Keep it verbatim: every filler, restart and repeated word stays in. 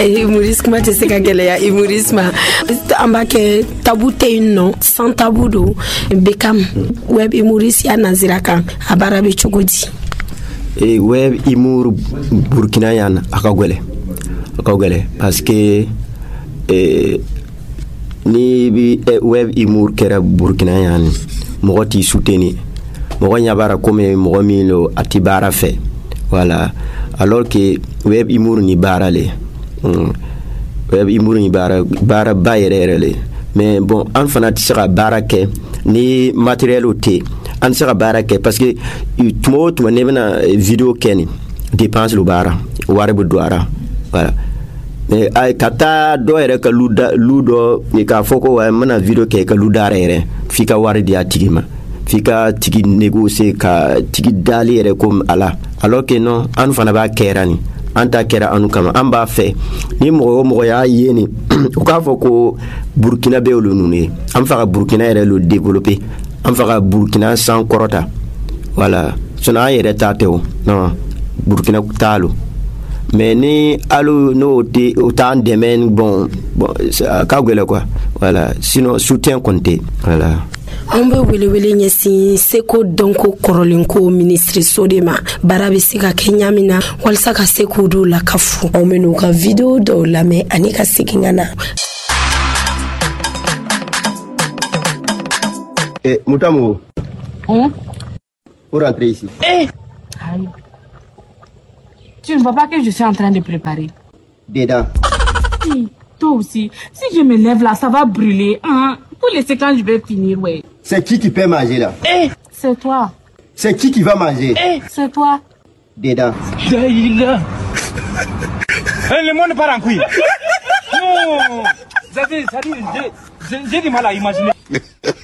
humorisme kuma tɛ se ka gɛlɛya humorisme an b'a kɛ tabu tɛ yen nɔ sans tabu don Beckham web humoriste ya nazira kan a baara bɛ cogo di e web humour burkina yan aka gɛlɛ aka gɛlɛ parce que eh, ni bi web humour kɛra burkina yan mɔgɔ t'i soutenir mɔgɔ ɲabara comme mɔgɔ min lo a ti baara fɛ voilà alors que web humour ni baara le mm. web humour ni baara baara ba yɛrɛ yɛrɛ le mais bon an fana ti se ka baara kɛ ni matériel o te an se ka baara kɛ parce que tuma o tuma ne bɛna vidéo kɛ ni dépense lo baara wari bɛ don ara voilà mais ay ka taa dɔ yɛrɛ ka lu dɔ k'a fɔ ko n bɛna vidéo kɛ ka lu dara yɛrɛ f'i ka wari di a tigi ma f'i ka tigi négocier ka tigi dali yɛrɛ comme ala alors que non an fana b'a kɛra ni an ta kɛra anu kama an b'a fɛ ni mɔgɔ o mɔgɔ y'a ye ni o k'a fɔ ko Burkina bɛ olu ninnu ye an fɛ ka Burkina yɛrɛ lo développer an fɛ ka Burkina san kɔrɔta voilà sinon an yɛrɛ ta tɛ o non Burkina t'a lo mais ni alu no te o t'an dɛmɛ bon bon ka gɛlɛ quoi voilà sinon soutien compté voilà an bɛ welewele ɲɛsin seko dɔnko kɔrɔlenko ministre so de ma baara bɛ se ka kɛ ɲa min na walasa ka se k'o dɔw lakafu anw bɛ n'u ka video dɔw lamɛn ani ka segin ka na eh Mutamu Hein? Pour rentrer ici. Eh Aïe. Tu ne vois pas que je suis en train de préparer? Dedans. Si, toi aussi. Si je me lève là, ça va brûler. Hein? Pour laisser quand je vais finir, ouais. C'est qui qui peut manger là? Eh, c'est toi. C'est qui qui va manger? Eh, c'est toi. Dedans. Daïla. Le monde part en couille. Non. J'ai du mal à imaginer.